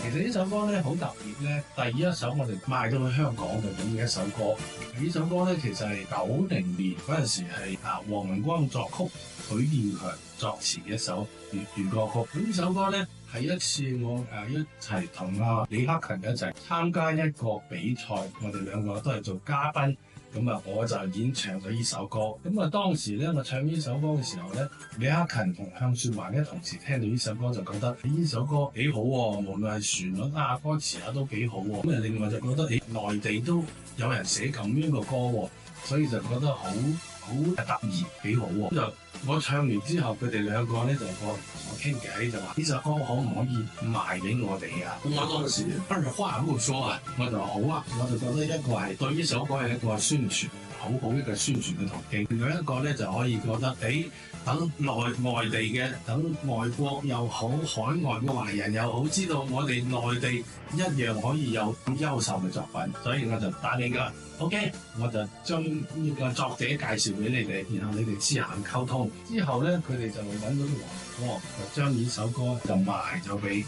實呢首歌咧好特別咧，第一首我哋賣到去香港嘅咁嘅一首歌。呢首歌咧其實係90年嗰陣時係黃文光作曲，許建強作詞嘅一首粵語歌曲。咁呢首歌咧係一次我一齊同李克勤一齊參加一個比賽，我哋兩個都係做嘉賓。咁啊，我就演唱咗呢首歌。咁啊，當時咧我唱呢首歌嘅時候咧，李克勤同向雪環咧同時聽到呢首歌就覺得呢首歌幾好喎，無論係旋律歌詞都幾好喎。咁啊，另外就覺得內地都有人寫咁樣嘅歌喎，所以就覺得好得意，幾好喎。咁就我唱完之後，佢哋兩個咧就過嚟同我傾偈，就話呢首歌可唔可以賣俾我哋啊？咁我當時二話不說啊，我就話好啊，我就覺得一個係對呢首歌係一個宣傳，好一個宣傳嘅途徑。另外一個咧就可以覺得，等外地嘅，等外國又好，海外嘅華人又好，知道我哋內地一樣可以有咁優秀嘅作品，所以我就打你㗎。OK， 我就將呢個作者介紹俾你哋，然後你哋私下溝通。之後咧，佢哋就揾到黃哥，就將呢首歌就賣咗俾